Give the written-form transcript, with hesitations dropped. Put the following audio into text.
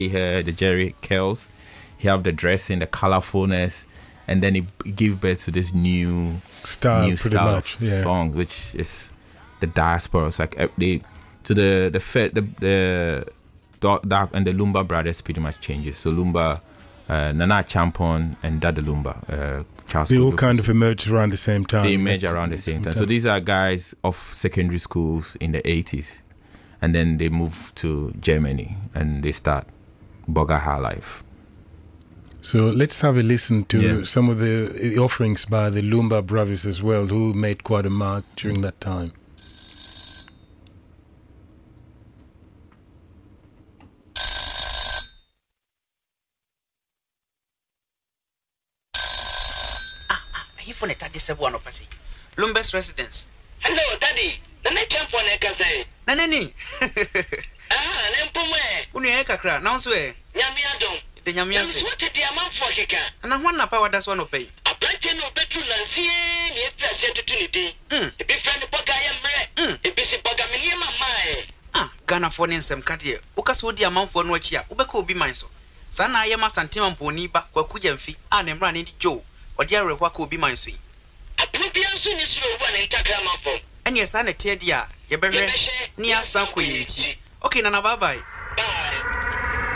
hair, the Jerry curls. He have the dressing, the colorfulness, and then he give birth to this new style of song, which is the diaspora. It's like the Dark and the Lumba brothers pretty much changes. So Lumba, Nana Champon and Dada Lumba, Charles. They all kind of emerged around the same time. They emerged around the same time. So these are guys of secondary schools in the 80s, and then they move to Germany and they start Bogger High Life. So let's have a listen to some of the offerings by the Lumba brothers as well, who made quite a mark during that time. Lumba's residence. Hello, Daddy. Nana Champon Ekase. Nanani. Nempume. Kakra, now swear. Yamiadon. The Yamias. What did the amount for Hika? And I want to power that's one of pay. A plantain of better than seeing the opportunity. If you find the Bogayam, if you see Bogaminium, my. Ghana for some cat here. Ukas would the amount for no chia, Ubeko be mine so. Sana Yama Santima Poniba, Kwakujan fee, and running Joe, or dear Wako be mine sweet. A Plubian soon is one in Takrama. And yes, I tear dear, your better near Sanquin. Okay, Nana, bye bye.